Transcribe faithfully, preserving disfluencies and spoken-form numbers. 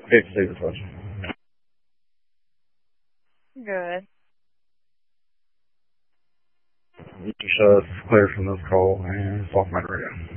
It's David Fudge. Good. Just uh, clear from this call and it's off my radio.